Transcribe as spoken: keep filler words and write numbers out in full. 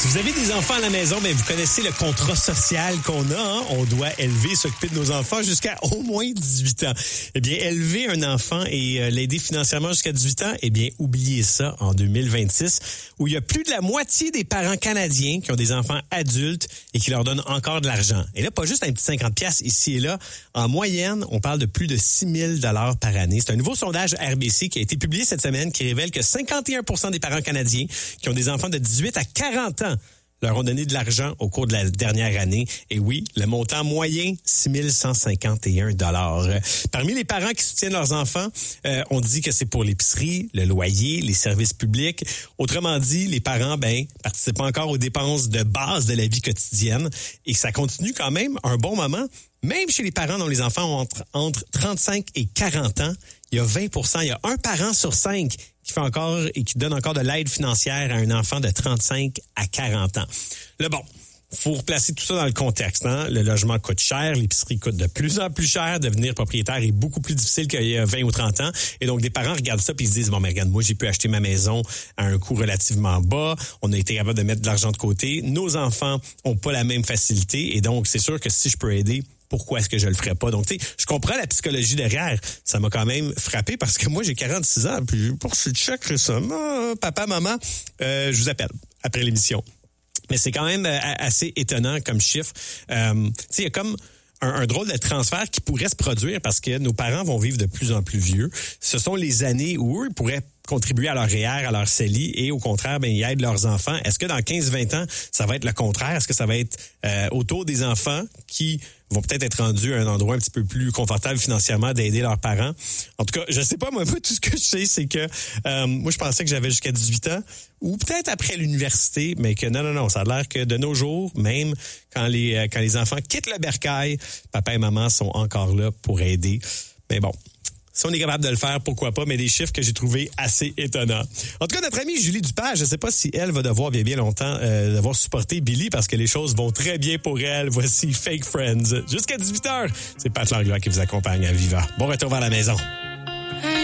Si vous avez des enfants à la maison, ben vous connaissez le contrat social qu'on a. Hein? On doit élever, s'occuper de nos enfants jusqu'à au moins dix-huit ans. Eh bien, élever un enfant et euh, l'aider financièrement jusqu'à dix-huit ans, eh bien, oubliez ça en deux mille vingt-six, où il y a plus de la moitié des parents canadiens qui ont des enfants adultes et qui leur donnent encore de l'argent. Et là, pas juste un petit cinquante piastres ici et là. En moyenne, on parle de plus de six mille dollars par année. C'est un nouveau sondage R B C qui a été publié cette semaine qui révèle que cinquante et un pour cent des parents canadiens qui ont des enfants de dix-huit à quarante ans leur ont donné de l'argent au cours de la dernière année. Et oui, le montant moyen, six mille cent cinquante et un dollars. Parmi les parents qui soutiennent leurs enfants, euh, on dit que c'est pour l'épicerie, le loyer, les services publics. Autrement dit, les parents, ben, participent encore aux dépenses de base de la vie quotidienne. Et ça continue quand même un bon moment. Même chez les parents dont les enfants ont entre, entre trente-cinq et quarante ans, il y a vingt pour cent, il y a un parent sur cinq qui fait encore et qui donne encore de l'aide financière à un enfant de trente-cinq à quarante ans. Là, bon, faut replacer tout ça dans le contexte. Hein? Le logement coûte cher, l'épicerie coûte de plus en plus cher, devenir propriétaire est beaucoup plus difficile qu'il y a vingt ou trente ans. Et donc, des parents regardent ça puis ils se disent, bon, mais regarde, moi, j'ai pu acheter ma maison à un coût relativement bas. On a été capable de mettre de l'argent de côté. Nos enfants ont pas la même facilité. Et donc, c'est sûr que si je peux aider, pourquoi est-ce que je le ferais pas? Donc, tu sais, je comprends la psychologie derrière. Ça m'a quand même frappé parce que moi, j'ai quarante-six ans, puis j'ai pas reçu de chèque récemment. Papa, maman, euh, je vous appelle après l'émission. Mais c'est quand même euh, assez étonnant comme chiffre. Euh, tu sais, il y a comme un, un drôle de transfert qui pourrait se produire parce que nos parents vont vivre de plus en plus vieux. Ce sont les années où eux ils pourraient contribuer à leur R E E R, à leur C E L I et au contraire, ben ils aident leurs enfants. Est-ce que dans quinze vingt ans, ça va être le contraire? Est-ce que ça va être euh, autour des enfants qui vont peut-être être rendus à un endroit un petit peu plus confortable financièrement d'aider leurs parents? En tout cas, je sais pas, moi, tout ce que je sais, c'est que euh, moi, je pensais que j'avais jusqu'à dix-huit ans ou peut-être après l'université, mais que non, non, non, ça a l'air que de nos jours, même quand les euh, quand les enfants quittent le bercail, papa et maman sont encore là pour aider. Mais bon, si on est capable de le faire, pourquoi pas, mais des chiffres que j'ai trouvés assez étonnants. En tout cas, notre amie Julie Dupage, je ne sais pas si elle va devoir bien bien longtemps euh, devoir supporter Billy parce que les choses vont très bien pour elle. Voici Fake Friends. Jusqu'à dix-huit heures, c'est Pat Langlois qui vous accompagne à Viva. Bon retour vers la maison.